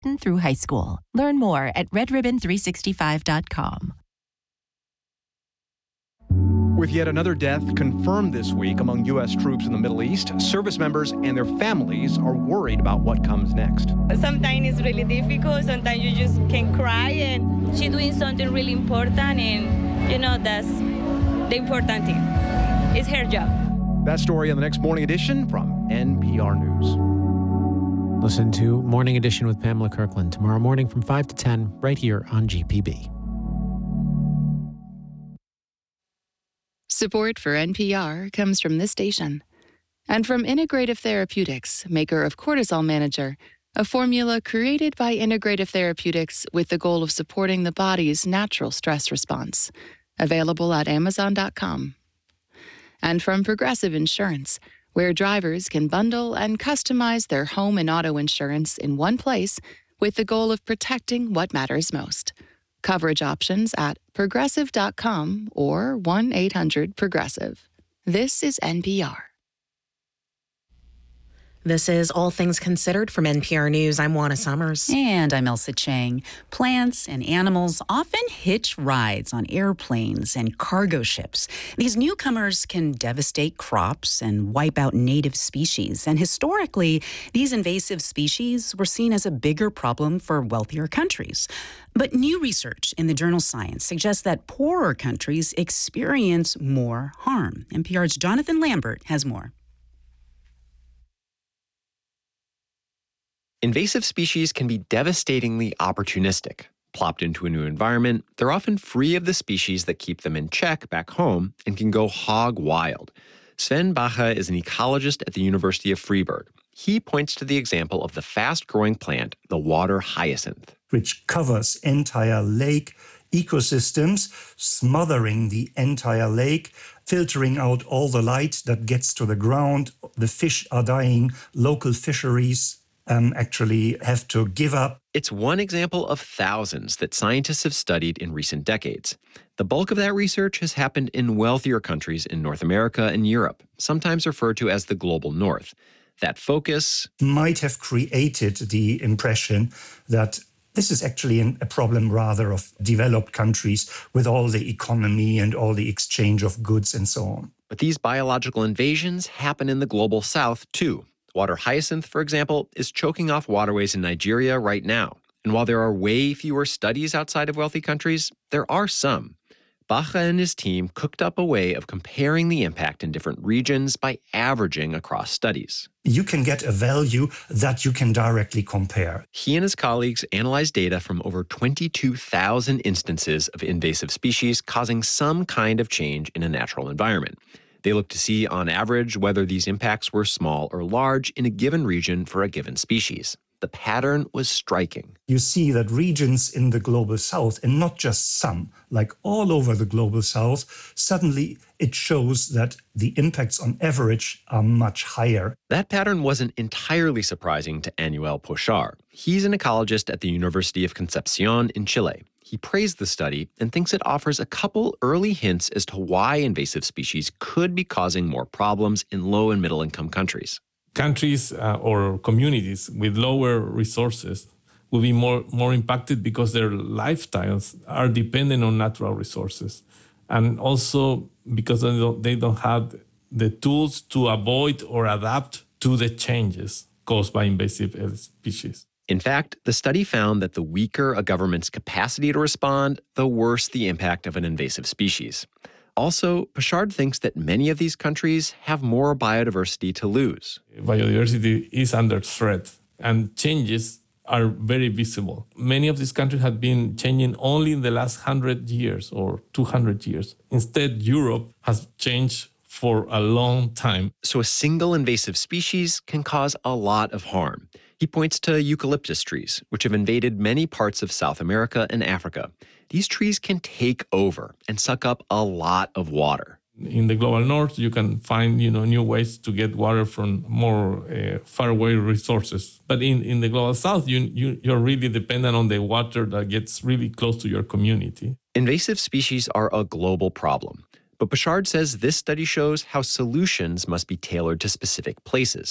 through high school. Learn more at redribbon365.com. With yet another death confirmed this week among U.S. troops in the Middle East, service members and their families are worried about what comes next. Sometimes it's really difficult. Sometimes you just can cry, and she's doing something really important, and, that's the important thing. It's her job. That story in the next Morning Edition from NPR News. Listen to Morning Edition with Pamela Kirkland tomorrow morning from 5 to 10 right here on GPB. Support for NPR comes from this station and from Integrative Therapeutics, maker of Cortisol Manager, a formula created by Integrative Therapeutics with the goal of supporting the body's natural stress response. Available at Amazon.com. And from Progressive Insurance, where drivers can bundle and customize their home and auto insurance in one place with the goal of protecting what matters most. Coverage options at Progressive.com or 1-800-PROGRESSIVE. This is NPR. This is All Things Considered from NPR News. I'm Juana Summers. And I'm Elsa Chang. Plants and animals often hitch rides on airplanes and cargo ships. These newcomers can devastate crops and wipe out native species. And historically, these invasive species were seen as a bigger problem for wealthier countries. But new research in the journal Science suggests that poorer countries experience more harm. NPR's Jonathan Lambert has more. Invasive species can be devastatingly opportunistic. Plopped into a new environment, they're often free of the species that keep them in check back home and can go hog wild. Sven Bache is an ecologist at the University of Freiburg. He points to the example of the fast-growing plant, the water hyacinth, which covers entire lake ecosystems, smothering the entire lake, filtering out all the light that gets to the ground. The fish are dying, local fisheries actually have to give up. It's one example of thousands that scientists have studied in recent decades. The bulk of that research has happened in wealthier countries in North America and Europe, sometimes referred to as the global north. That focus might have created the impression that this is actually a problem rather of developed countries with all the economy and all the exchange of goods and so on. But these biological invasions happen in the global south too. Water hyacinth, for example, is choking off waterways in Nigeria right now. And while there are way fewer studies outside of wealthy countries, there are some. Bache and his team cooked up a way of comparing the impact in different regions by averaging across studies. You can get a value that you can directly compare. He and his colleagues analyzed data from over 22,000 instances of invasive species causing some kind of change in a natural environment. They looked to see, on average, whether these impacts were small or large in a given region for a given species. The pattern was striking. You see that regions in the global south, and not just some, like all over the global south, suddenly it shows that the impacts on average are much higher. That pattern wasn't entirely surprising to Anuel Pochar. He's an ecologist at the University of Concepcion in Chile. He praised the study and thinks it offers a couple early hints as to why invasive species could be causing more problems in low and middle income countries. Countries or communities with lower resources will be more impacted because their lifestyles are dependent on natural resources. And also because they don't have the tools to avoid or adapt to the changes caused by invasive species. In fact, the study found that the weaker a government's capacity to respond, the worse the impact of an invasive species. Also, Pochard thinks that many of these countries have more biodiversity to lose. Biodiversity is under threat, and changes are very visible. Many of these countries have been changing only in the last 100 years or 200 years. Instead, Europe has changed for a long time. So a single invasive species can cause a lot of harm. He points to eucalyptus trees, which have invaded many parts of South America and Africa. These trees can take over and suck up a lot of water. In the global north, you can find new ways to get water from more faraway resources. But in the global south, you're really dependent on the water that gets really close to your community. Invasive species are a global problem. But Pochard says this study shows how solutions must be tailored to specific places.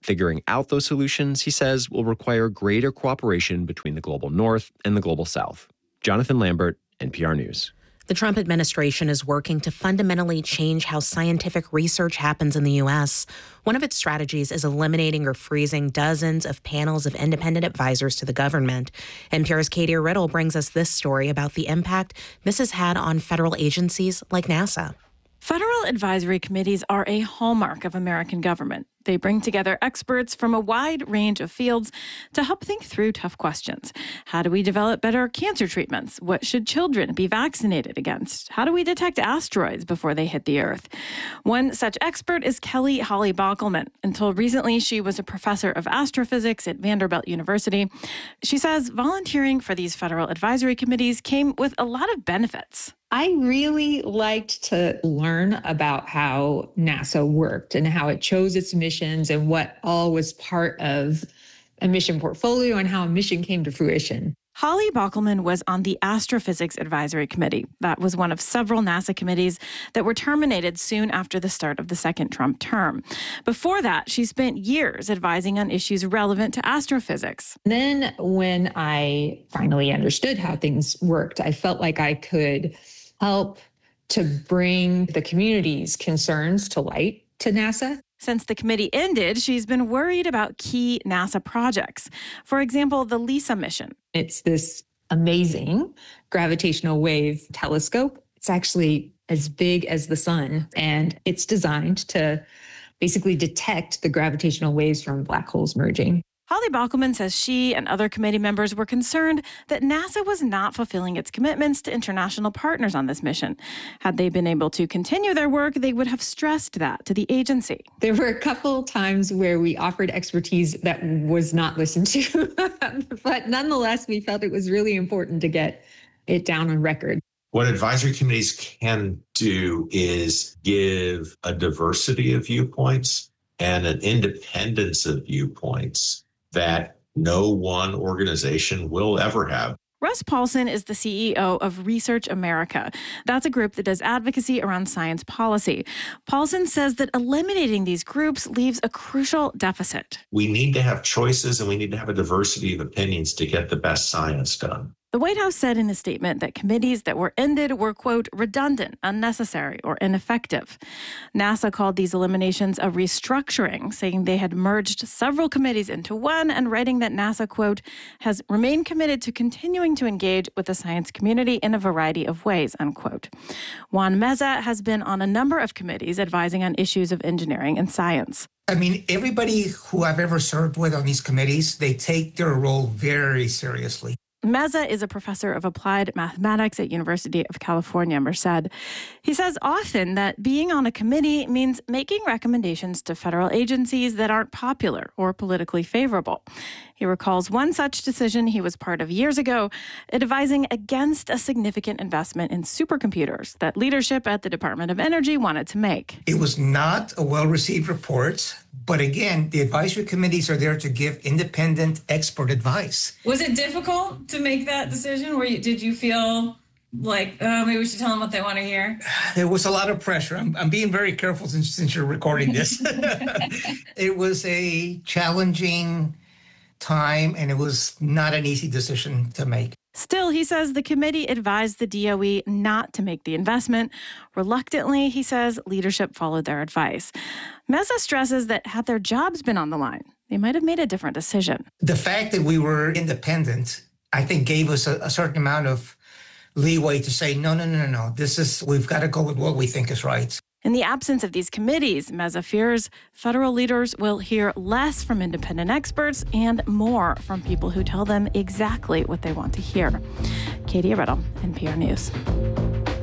Figuring out those solutions, he says, will require greater cooperation between the global north and the global south. Jonathan Lambert, NPR News. The Trump administration is working to fundamentally change how scientific research happens in the U.S. One of its strategies is eliminating or freezing dozens of panels of independent advisors to the government. NPR's Katie Riddle brings us this story about the impact this has had on federal agencies like NASA. Federal advisory committees are a hallmark of American government. They bring together experts from a wide range of fields to help think through tough questions. How do we develop better cancer treatments? What should children be vaccinated against? How do we detect asteroids before they hit the Earth? One such expert is Kelly Holly Bockelman. Until recently, she was a professor of astrophysics at Vanderbilt University. She says volunteering for these federal advisory committees came with a lot of benefits. I really liked to learn about how NASA worked and how it chose its missions and what all was part of a mission portfolio and how a mission came to fruition. Holly Bockelman was on the Astrophysics Advisory Committee. That was one of several NASA committees that were terminated soon after the start of the second Trump term. Before that, she spent years advising on issues relevant to astrophysics. Then when I finally understood how things worked, I felt like I could help to bring the community's concerns to light to NASA. Since the committee ended, she's been worried about key NASA projects. For example, the LISA mission. It's this amazing gravitational wave telescope. It's actually as big as the sun, and it's designed to basically detect the gravitational waves from black holes merging. Holly Bockelman says she and other committee members were concerned that NASA was not fulfilling its commitments to international partners on this mission. Had they been able to continue their work, they would have stressed that to the agency. There were a couple times where we offered expertise that was not listened to, but nonetheless, we felt it was really important to get it down on record. What advisory committees can do is give a diversity of viewpoints and an independence of viewpoints that no one organization will ever have. Russ Paulson is the CEO of Research America. That's a group that does advocacy around science policy. Paulson says that eliminating these groups leaves a crucial deficit. We need to have choices and we need to have a diversity of opinions to get the best science done. The White House said in a statement that committees that were ended were, quote, redundant, unnecessary, or ineffective. NASA called these eliminations a restructuring, saying they had merged several committees into one and writing that NASA, quote, has remained committed to continuing to engage with the science community in a variety of ways, unquote. Juan Meza has been on a number of committees advising on issues of engineering and science. I mean, everybody who I've ever served with on these committees, they take their role very seriously. Meza is a professor of applied mathematics at University of California, Merced. He says often that being on a committee means making recommendations to federal agencies that aren't popular or politically favorable. He recalls one such decision he was part of years ago, advising against a significant investment in supercomputers that leadership at the Department of Energy wanted to make. It was not a well-received report, but again, the advisory committees are there to give independent expert advice. Was it difficult to make that decision? Did you feel like, maybe we should tell them what they want to hear? There was a lot of pressure. I'm being very careful since you're recording this. It was a challenging time, and it was not an easy decision to make. Still, he says the committee advised the DOE not to make the investment. Reluctantly, he says leadership followed their advice. Meza stresses that had their jobs been on the line, they might have made a different decision. The fact that we were independent, I think, gave us a certain amount of leeway to say, no. We've got to go with what we think is right. In the absence of these committees, Meza fears federal leaders will hear less from independent experts and more from people who tell them exactly what they want to hear. Katie Riddle, NPR News.